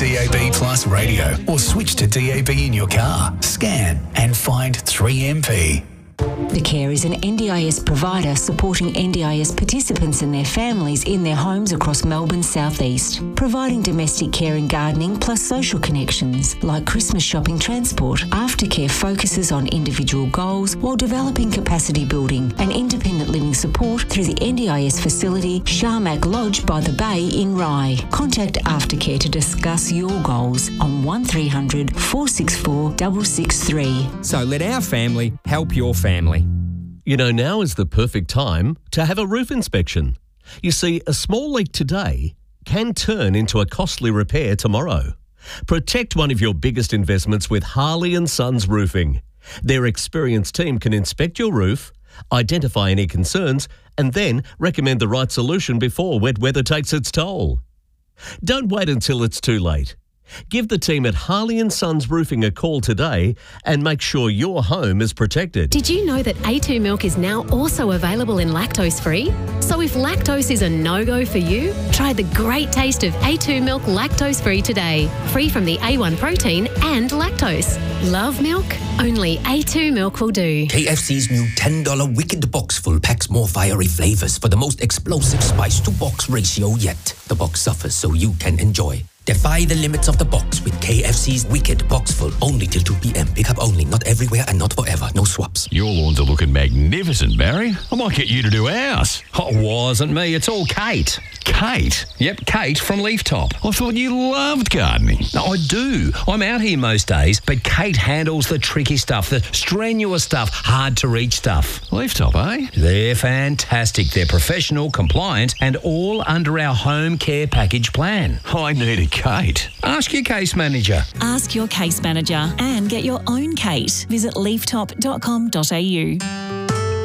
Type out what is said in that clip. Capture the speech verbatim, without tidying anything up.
D A B Plus radio or switch to D A B in your car. Scan and find three M P. The Care is an N D I S provider supporting N D I S participants and their families in their homes across Melbourne's southeast, providing domestic care and gardening plus social connections like Christmas shopping transport. Aftercare focuses on individual goals while developing capacity building and independent living support through the N D I S facility Sharmac Lodge by the Bay in Rye. Contact Aftercare to discuss your goals on one three hundred, four six four, six six three. So let our family help your family. You know, now is the perfect time to have a roof inspection. You see, a small leak today can turn into a costly repair tomorrow. Protect one of your biggest investments with Harley and Sons Roofing. Their experienced team can inspect your roof, identify any concerns, and then recommend the right solution before wet weather takes its toll. Don't wait until it's too late. Give the team at Harley and Sons Roofing a call today and make sure your home is protected. Did you know that A two milk is now also available in lactose-free? So if lactose is a no-go for you, try the great taste of A two milk lactose-free today. Free from the A one protein and lactose. Love milk? Only A two milk will do. K F C's new ten dollar Wicked Box Full packs more fiery flavours for the most explosive spice-to-box ratio yet. The box suffers so you can enjoy. Defy the limits of the box with K F C's Wicked Box Full. Only till two p.m. Pick up only, not everywhere and not forever. No swaps. Your lawns are looking magnificent, Barry. I might get you to do ours. Oh, it wasn't me. It's all Kate. Kate? Yep, Kate from Leaf Top. I thought you loved gardening. No, I do. I'm out here most days, but Kate handles the tricky stuff, the strenuous stuff, hard to reach stuff. Leaf Top, eh? They're fantastic. They're professional, compliant, and all under our home care package plan. I need a Kate. Ask your case manager. Ask your case manager and get your own Kate. Visit leaf top dot com dot a u.